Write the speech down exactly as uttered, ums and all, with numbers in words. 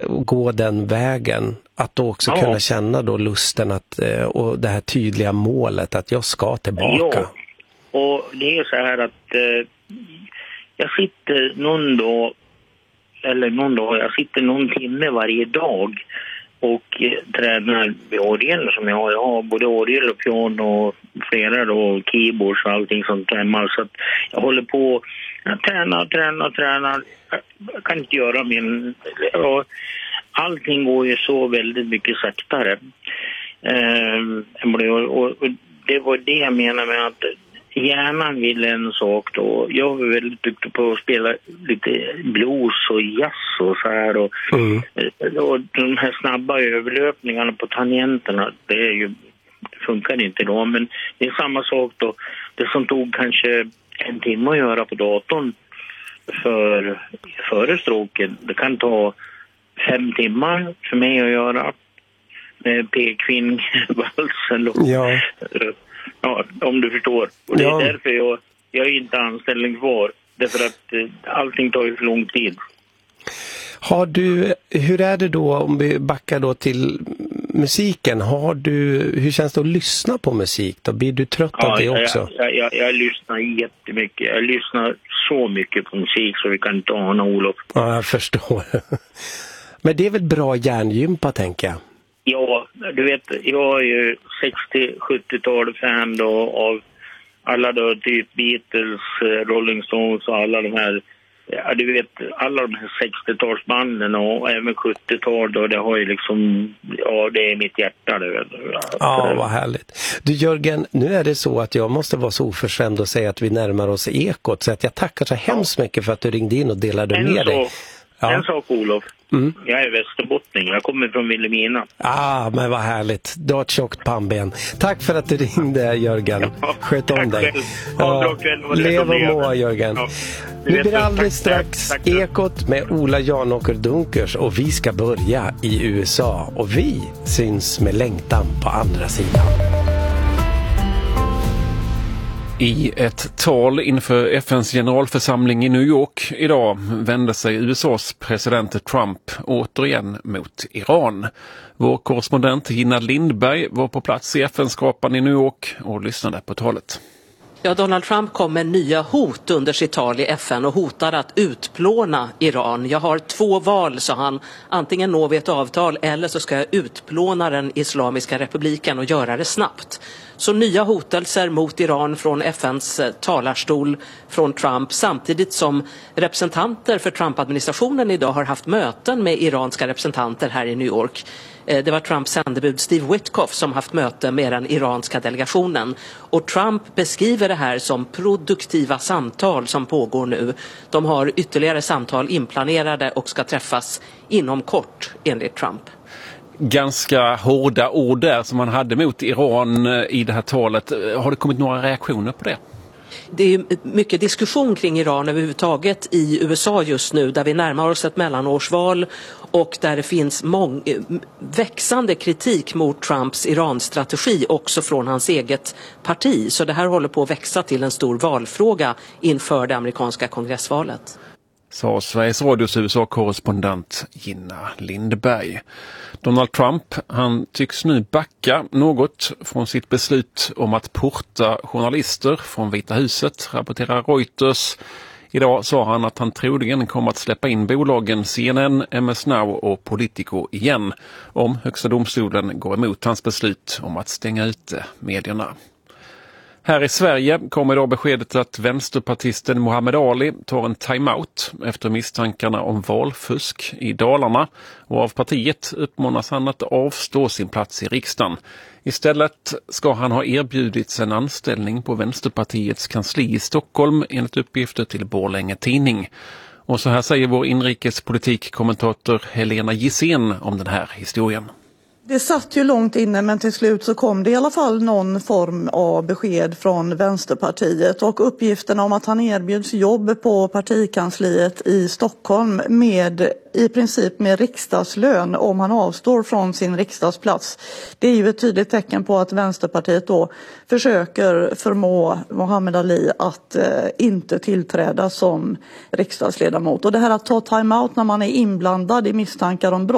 gå den vägen, att då också ja. kunna känna då lusten att, och det här tydliga målet att jag ska tillbaka. Ja, och det är så här att eh, jag sitter någon dag, eller någon dag, jag sitter någon timme varje dag och eh, tränar vid orgel som jag har. Jag har både orgel och piano och flera då, keyboards och allting sånt hemma. Så att jag håller på, jag tränar, tränar, tränar. Jag kan inte göra min... Ja, allting går ju så väldigt mycket saktare. Eh, och, och, och det var det jag menar med att hjärnan vill en sak då. Jag är väldigt duktig på att spela lite blues och jazz och så här. Och, mm. och de här snabba överlöpningarna på tangenterna, det är ju, funkar inte då. Men det är samma sak då. Det som tog kanske en timme att göra på datorn för före stråken, det kan ta fem timmar för mig att göra med pekfinnvalsen. Ja. Ja, om du förstår. Och det är ja. därför jag, jag är inte anställningsbar. Därför att eh, allting tar ju för lång tid. Har du, hur är det då om vi backar då till musiken? Har du, hur känns det att lyssna på musik då? Blir du trött ja, av det också? Jag, jag, jag, jag lyssnar jättemycket. Jag lyssnar så mycket på musik så vi kan inte ana Olof. Ja, jag förstår. Men det är väl bra hjärngympa, tänker jag? Ja, du vet, jag är ju sextio-sjuttio-tal-fan då av alla då typ Beatles, Rolling Stones och alla de här, ja, du vet, alla de här sextio-talsbanden och även sjuttio-tal då, det har ju liksom, ja, det är mitt hjärta. Det, ja, vad härligt. Du Jörgen, nu är det så att jag måste vara så oförskämd och säga att vi närmar oss Ekot, så att jag tackar så hemskt mycket för att du ringde in och delade en med så, dig. Ja. En sak, Olof. Mm. Jag är västerbottning. Jag kommer från Vilhelmina. Ah, men vad härligt. Du har ett tjockt pannben. Tack för att du ringde, Jörgen. Ja, Sköt om dig. Ja, lev och må, Jörgen. Ja, nu blir det alldeles strax tack, tack. Ekot med Ola Janåker Dunkers, och vi ska börja i U S A. Och vi syns med längtan på andra sidan. I ett tal inför F N:s generalförsamling i New York idag vände sig U S A:s president Trump återigen mot Iran. Vår korrespondent Gina Lindberg var på plats i F N-skrapan i New York och lyssnade på talet. Ja, Donald Trump kom med nya hot under sitt tal i F N och hotade att utplåna Iran. Jag har två val, sa han. Antingen når vi ett avtal eller så ska jag utplåna den Islamiska republiken och göra det snabbt. Så nya hotelser mot Iran från F N:s talarstol från Trump, samtidigt som representanter för Trump-administrationen idag har haft möten med iranska representanter här i New York. Det var Trumps sändebud Steve Witkoff som haft möte med den iranska delegationen. Och Trump beskriver det här som produktiva samtal som pågår nu. De har ytterligare samtal inplanerade och ska träffas inom kort, enligt Trump. Ganska hårda ord där som man hade mot Iran i det här talet. Har det kommit några reaktioner på det? Det är mycket diskussion kring Iran överhuvudtaget i U S A just nu, där vi närmar oss ett mellanårsval och där det finns mång- växande kritik mot Trumps Iran-strategi också från hans eget parti. Så det här håller på att växa till en stor valfråga inför det amerikanska kongressvalet. Sa Sveriges Radios U S A-korrespondent Gina Lindberg. Donald Trump, han tycks nu backa något från sitt beslut om att porta journalister från Vita huset, rapporterar Reuters. Idag sa han att han troligen kommer att släppa in bolagen C N N, M S Now och Politico igen om Högsta domstolen går emot hans beslut om att stänga ute medierna. Här i Sverige kommer idag beskedet att vänsterpartisten Muhammad Ali tar en timeout efter misstankarna om valfusk i Dalarna, och av partiet uppmanas han att avstå sin plats i riksdagen. Istället ska han ha erbjudits en anställning på Vänsterpartiets kansli i Stockholm enligt uppgifter till Borlänge Tidning. Och så här säger vår inrikespolitikkommentator Helena Gissén om den här historien. Det satt ju långt inne, men till slut så kom det i alla fall någon form av besked från Vänsterpartiet, och uppgifterna om att han erbjuds jobb på partikansliet i Stockholm med i princip med riksdagslön om han avstår från sin riksdagsplats. Det är ju ett tydligt tecken på att Vänsterpartiet då försöker förmå Muhammad Ali att eh, inte tillträda som riksdagsledamot. Och det här att ta timeout när man är inblandad i misstankar om brott,